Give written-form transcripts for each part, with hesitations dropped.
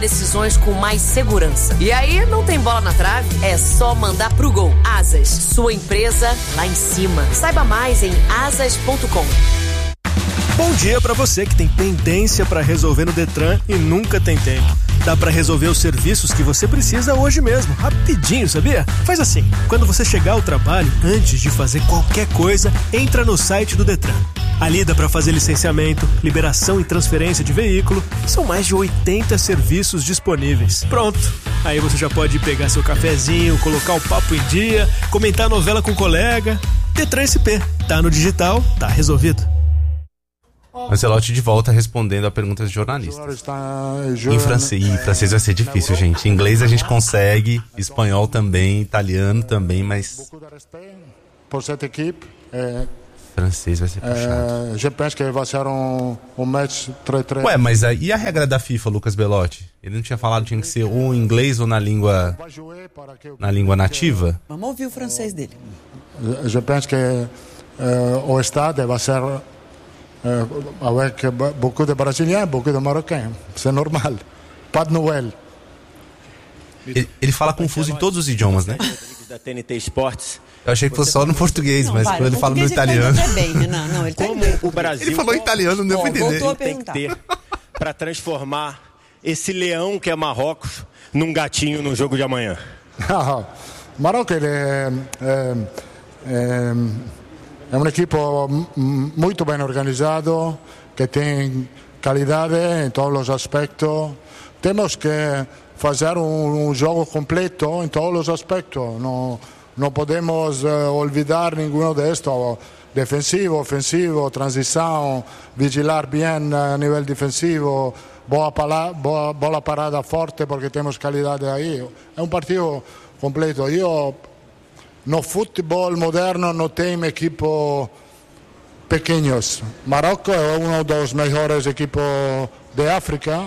Decisões com mais segurança. E aí, não tem bola na trave? É só mandar pro gol. Asas, sua empresa lá em cima. Saiba mais em asas.com. Bom dia pra você que tem pendência pra resolver no Detran e nunca tem tempo. Dá pra resolver os serviços que você precisa hoje mesmo, rapidinho, sabia? Faz assim, quando você chegar ao trabalho, antes de fazer qualquer coisa, entra no site do Detran. Ali dá pra fazer licenciamento, liberação e transferência de veículo. São mais de 80 serviços disponíveis. Pronto! Aí você já pode pegar seu cafezinho, colocar o papo em dia, comentar a novela com o colega. Detran SP. Tá no digital, tá resolvido. Ancelotti de volta respondendo a perguntas de jornalistas. Em francês vai ser difícil, gente. Em inglês a gente consegue, espanhol também, italiano também, mas francês vai ser puxado. Je pense que vai ser um match très. Ué, mas e a regra da FIFA, Lucas Belotti? Ele não tinha falado que tinha que ser ou em inglês ou na língua nativa? Vamos ouvir o francês dele. Je pense que o stade vai ser avec beaucoup de Brésiliens, beaucoup de Marocains. C'est normal. Pas de Noël. Ele fala confuso em todos os idiomas, né? Da TNT Esportes. Eu achei que fosse só no português, mas quando ele fala no italiano. Ele tá Como o Brasil. Ele falou italiano, não deu pra entender. Tem que ter para transformar esse leão que é Marrocos num gatinho no jogo de amanhã. Marrocos é um equipe muito bem organizado, que tem qualidade em todos os aspectos. Temos que fazer um jogo completo em todos os aspectos. Não podemos olvidar nenhum destes. Defensivo, ofensivo, transição, vigilar bem a nível defensivo, bola parada forte porque temos qualidade aí. É um partido completo. No futebol moderno não tem equipos pequenos. Marrocos é um dos melhores equipos de África.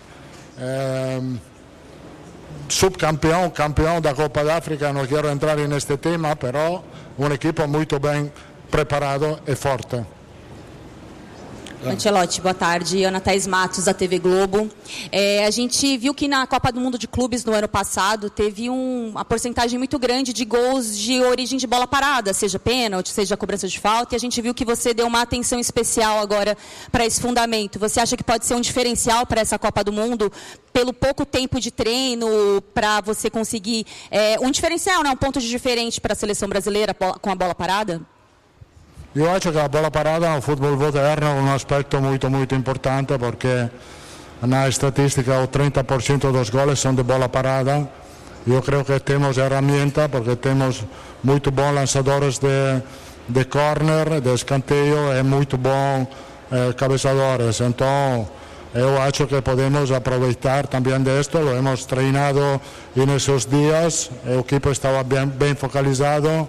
Subcampeão, campeão da Copa da África, não quero entrar neste tema, però um equipe muito bem preparado e forte. Ancelotti, boa tarde. Ana Thaís Matos, da TV Globo. A gente viu que na Copa do Mundo de Clubes no ano passado teve uma porcentagem muito grande de gols de origem de bola parada, seja pênalti, seja cobrança de falta, e a gente viu que você deu uma atenção especial agora para esse fundamento. Você acha que pode ser um diferencial para essa Copa do Mundo, pelo pouco tempo de treino, para você conseguir um diferencial, né? Um ponto de diferente para a seleção brasileira com a bola parada? Eu acho que a bola parada no futebol moderno é um aspecto muito importante, porque na estatística o 30% dos goles são de bola parada. Eu creio que temos ferramenta, porque temos muito bons lançadores de corner, de escanteio e muito bons cabeçadores. Então, eu acho que podemos aproveitar também disto. Lo hemos treinado nesses dias, o equipo estava bem focalizado.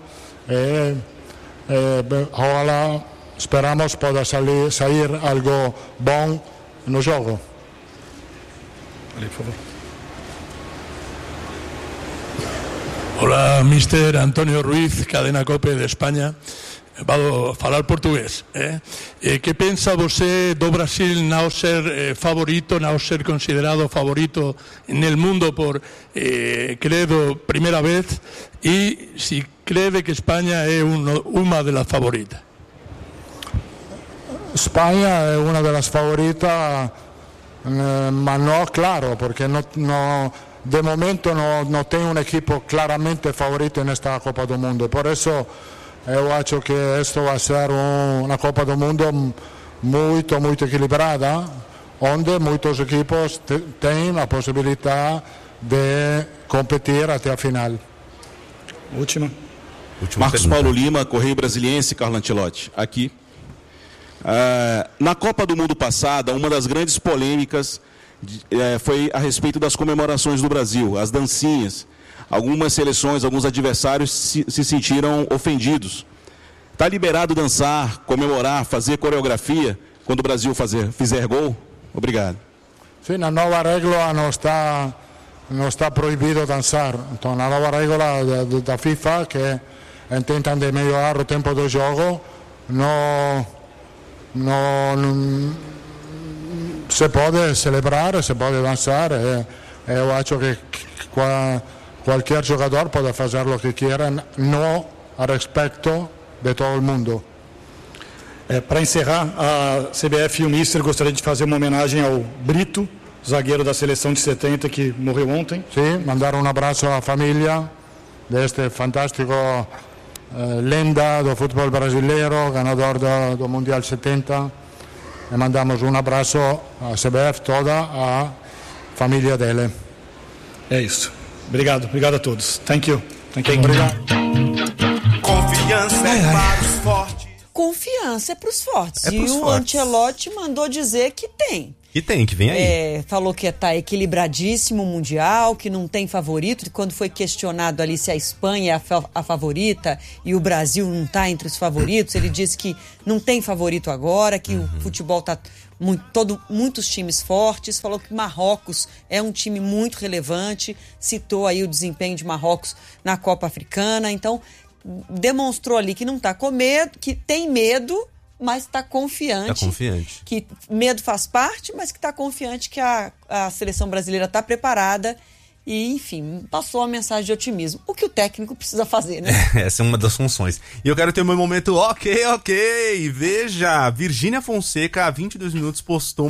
Ojalá, esperamos poder sair algo bom no jogo. Por favor. Hola, Mr. Antonio Ruiz, Cadena COPE de España. Vou falar português. Que pensa você do Brasil não ser favorito, não ser considerado favorito no mundo por, credo, primeira vez, e se cree que Espanha é uma das favoritas? Espanha é uma das favoritas, mas não, claro, porque de momento não tem um equipo claramente favorito nesta Copa do Mundo. Por isso, eu acho que isto vai ser uma Copa do Mundo muito equilibrada, onde muitos equipos têm a possibilidade de competir até a final. Última. Marcos Paulo Lima, Correio Brasiliense, Carlo Ancelotti, aqui. Na Copa do Mundo passada, uma das grandes polêmicas foi a respeito das comemorações do Brasil, as dancinhas. Algumas seleções, alguns adversários se sentiram ofendidos. Está liberado dançar, comemorar, fazer coreografia quando o Brasil fizer gol? Obrigado. Sim, na nova regra não está proibido dançar. Então, na nova regra da FIFA, que tentam de melhorar o tempo do jogo, se pode celebrar, se pode dançar. Eu acho que qualquer jogador pode fazer o que quiser, no a respeito de todo mundo. Para encerrar, a CBF e o Mister gostariam de fazer uma homenagem ao Brito, zagueiro da seleção de 70 que morreu ontem. Sim, mandar um abraço à família deste fantástico lenda do futebol brasileiro, ganador do Mundial 70. E mandamos um abraço à CBF toda, à família dele. É isso. Obrigado a todos. Thank you. Obrigado. Confiança para os fortes. Confiança é para os fortes. É pros e o fortes. Ancelotti mandou dizer que tem. Que vem aí. Falou que está equilibradíssimo o Mundial, que não tem favorito. E quando foi questionado ali se a Espanha é a favorita e o Brasil não está entre os favoritos, ele disse que não tem favorito agora, que o futebol está muitos times fortes. Falou que Marrocos é um time muito relevante, citou aí o desempenho de Marrocos na Copa Africana. Então, demonstrou ali que não está com medo, que tem medo, mas está confiante. Está confiante. Que medo faz parte, mas que está confiante que a seleção brasileira está preparada e, enfim, passou a mensagem de otimismo. O que o técnico precisa fazer, né? Essa é uma das funções. E eu quero ter o meu momento ok. Veja, Virgínia Fonseca, há 22 minutos, postou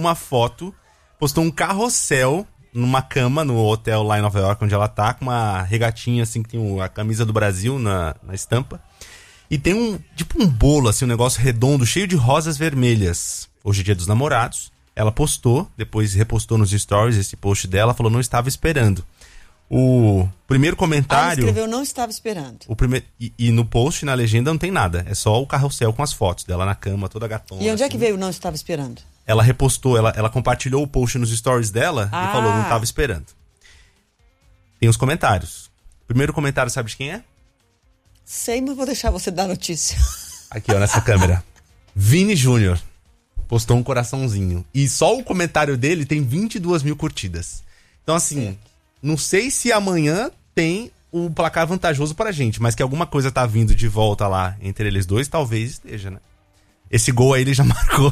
um carrossel numa cama no hotel lá em Nova York, onde ela tá, com uma regatinha assim, que tem a camisa do Brasil na estampa. E tem um bolo, assim, um negócio redondo, cheio de rosas vermelhas. Hoje é Dia dos Namorados. Ela postou, depois repostou nos stories esse post dela, falou não estava esperando. O primeiro comentário... Ela escreveu não estava esperando. E no post, na legenda, não tem nada. É só o carrossel com as fotos dela na cama, toda gatona. E onde assim. é que veio o não estava esperando? Ela repostou, ela compartilhou o post nos stories dela e falou, não estava esperando. Tem os comentários. O primeiro comentário, sabe de quem é? Sei, mas vou deixar você dar a notícia. Aqui, ó, nessa câmera. Vini Júnior postou um coraçãozinho. E só o comentário dele tem 22 mil curtidas. Então, assim, não sei se amanhã tem um placar vantajoso pra gente, mas que alguma coisa tá vindo de volta lá entre eles dois, talvez esteja, né? Esse gol aí ele já marcou.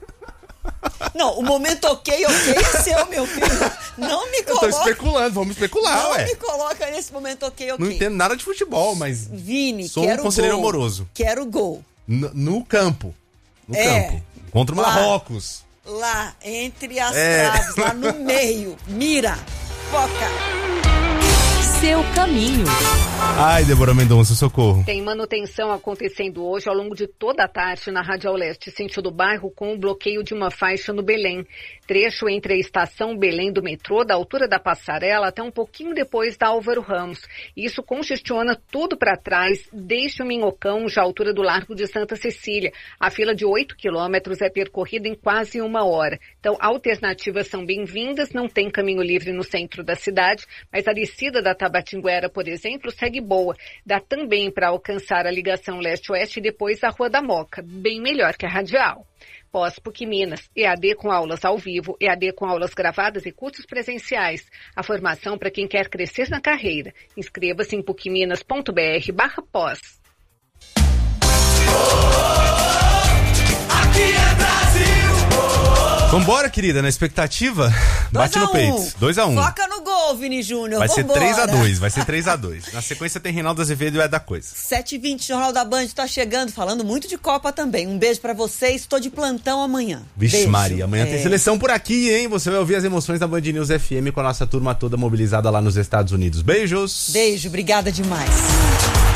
Não, o momento ok é seu, meu filho. Não me coloca... Eu tô especulando, vamos especular, Não me coloca nesse momento ok. Não entendo nada de futebol, mas... Vini, sou um conselheiro amoroso. Quero gol. No campo. Campo. Contra o Marrocos. Lá, entre as traves, lá no meio. Mira, foca. Seu caminho. Ai, Débora Mendonça, socorro. Tem manutenção acontecendo hoje ao longo de toda a tarde na Radial Leste, sentido bairro, com o bloqueio de uma faixa no Belém. Trecho entre a estação Belém do metrô, da altura da passarela, até um pouquinho depois da Álvaro Ramos. Isso congestiona tudo para trás, desde o Minhocão, já à altura do Largo de Santa Cecília. A fila de 8 quilômetros é percorrida em quase 1 hora. Então, alternativas são bem-vindas, não tem caminho livre no centro da cidade, mas a descida da Tabatinguera, por exemplo, segue boa. Dá também para alcançar a ligação leste-oeste e depois a Rua da Moca, bem melhor que a Radial. Pós-PUC Minas, EAD com aulas ao vivo, EAD com aulas gravadas e cursos presenciais. A formação para quem quer crescer na carreira. Inscreva-se em pucminas.br/pós. Aqui é Brasil! Vambora, querida, na expectativa? Bate no peito. 2-1. Foca no gol, Vini Júnior. Vai ser 3-2, vai ser 3-2. Na sequência tem Reinaldo Azevedo e é da coisa. 7h20, Jornal da Band tá chegando, falando muito de Copa também. Um beijo pra vocês, tô de plantão amanhã. Vixe beijo. Maria, amanhã tem seleção por aqui, hein? Você vai ouvir as emoções da Band News FM com a nossa turma toda mobilizada lá nos Estados Unidos. Beijos! Beijo, obrigada demais.